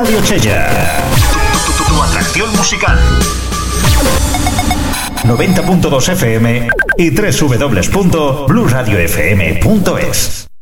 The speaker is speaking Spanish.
Radio Chella. Tu atracción musical. 90.2 FM y www.blueradiofm.es.